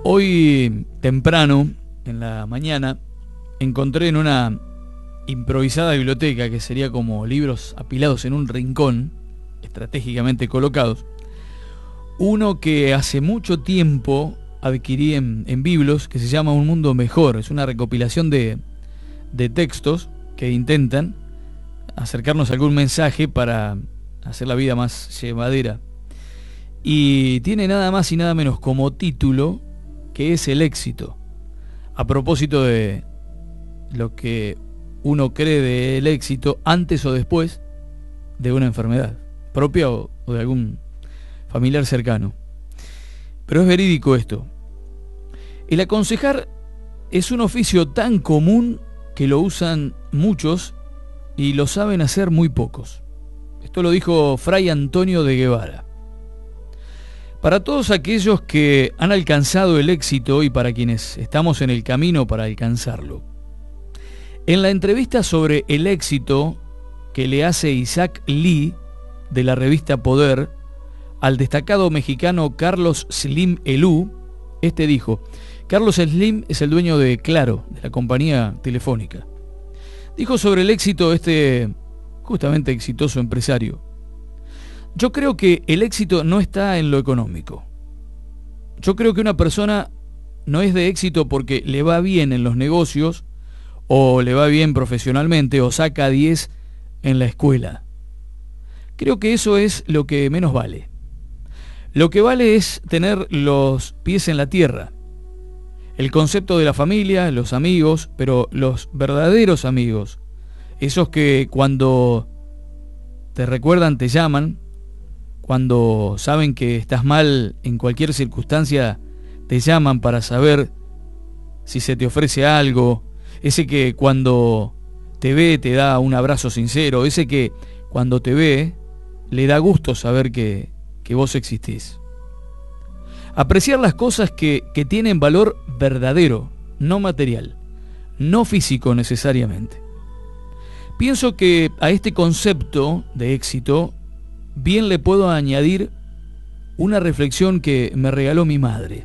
Hoy temprano, en la mañana, encontré en una improvisada biblioteca, que sería como libros apilados en un rincón, estratégicamente colocados, uno que hace mucho tiempo adquirí en Biblos, que se llama Un Mundo Mejor. Es una recopilación de textos que intentan acercarnos a algún mensaje para hacer la vida más llevadera. Y tiene nada más y nada menos como título que es el éxito. A propósito de lo que uno cree del éxito antes o después de una enfermedad propia o de algún familiar cercano. Pero es verídico esto. El aconsejar es un oficio tan común que lo usan muchos y lo saben hacer muy pocos. Esto lo dijo Fray Antonio de Guevara. Para todos aquellos que han alcanzado el éxito y para quienes estamos en el camino para alcanzarlo. En la entrevista sobre el éxito que le hace Isaac Lee de la revista Poder al destacado mexicano Carlos Slim Elú, este dijo: Carlos Slim es el dueño de Claro, de la compañía telefónica. Dijo sobre el éxito este justamente exitoso empresario: yo creo que el éxito no está en lo económico. Yo creo que una persona no es de éxito porque le va bien en los negocios, o le va bien profesionalmente, o saca 10 en la escuela. Creo que eso es lo que menos vale. Lo que vale es tener los pies en la tierra. El concepto de la familia, los amigos, pero los verdaderos amigos, esos que cuando te recuerdan te llaman, cuando saben que estás mal en cualquier circunstancia, te llaman para saber si se te ofrece algo, ese que cuando te ve te da un abrazo sincero, ese que cuando te ve le da gusto saber que vos existís. Apreciar las cosas que tienen valor verdadero, no material, no físico necesariamente. Pienso que a este concepto de éxito bien le puedo añadir una reflexión que me regaló mi madre.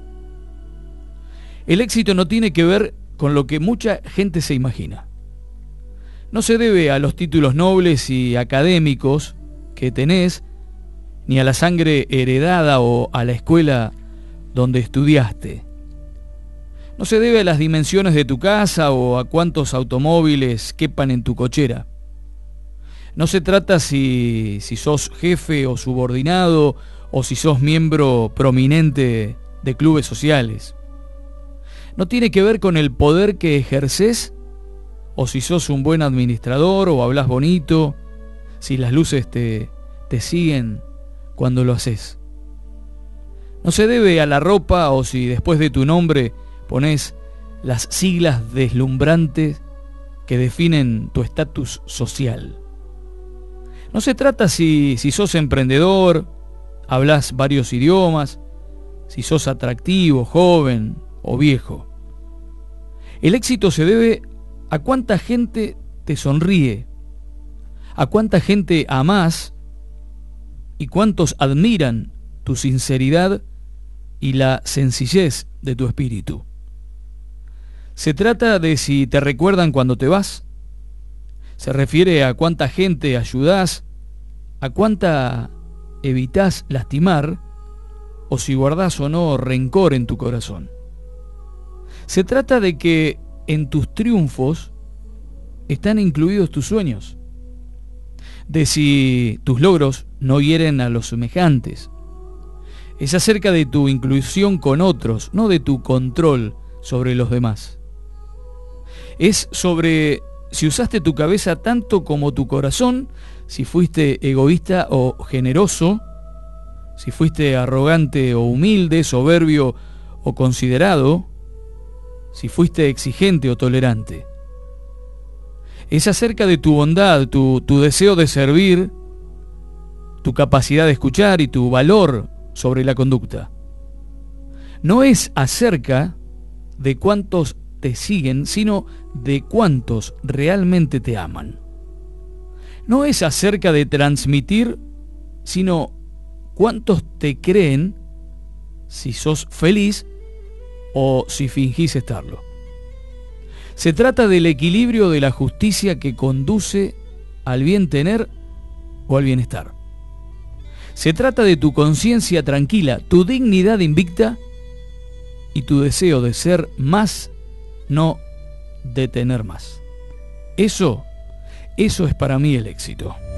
El éxito no tiene que ver con lo que mucha gente se imagina. No se debe a los títulos nobles y académicos que tenés, ni a la sangre heredada o a la escuela donde estudiaste. No se debe a las dimensiones de tu casa o a cuántos automóviles quepan en tu cochera. No se trata si sos jefe o subordinado o si sos miembro prominente de clubes sociales. No tiene que ver con el poder que ejercés o si sos un buen administrador o hablas bonito, si las luces te siguen cuando lo haces. No se debe a la ropa o si después de tu nombre ponés las siglas deslumbrantes que definen tu estatus social. No se trata si sos emprendedor, hablas varios idiomas, si sos atractivo, joven o viejo. El éxito se debe a cuánta gente te sonríe, a cuánta gente amás y cuántos admiran tu sinceridad y la sencillez de tu espíritu. Se trata de si te recuerdan cuando te vas. Se refiere a cuánta gente ayudás, a cuánta evitás lastimar, o si guardás o no rencor en tu corazón. Se trata de que en tus triunfos están incluidos tus sueños, de si tus logros no hieren a los semejantes. Es acerca de tu inclusión con otros, no de tu control sobre los demás. Es sobre si usaste tu cabeza tanto como tu corazón, si fuiste egoísta o generoso, si fuiste arrogante o humilde, soberbio o considerado, si fuiste exigente o tolerante. Es acerca de tu bondad, tu deseo de servir, tu capacidad de escuchar y tu valor sobre la conducta. No es acerca de cuántos te siguen, sino de cuántos realmente te aman. No es acerca de transmitir, sino cuántos te creen si sos feliz o si fingís estarlo. Se trata del equilibrio de la justicia que conduce al bien tener o al bienestar. Se trata de tu conciencia tranquila, tu dignidad invicta y tu deseo de ser más, no de tener más. Eso es para mí el éxito.